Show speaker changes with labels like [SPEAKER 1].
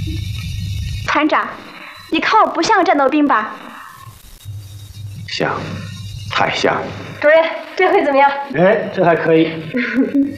[SPEAKER 1] 团长，你看我不像战斗兵吧？
[SPEAKER 2] 像，太像。
[SPEAKER 3] 主任，这回怎么样？
[SPEAKER 2] 哎，这还可以。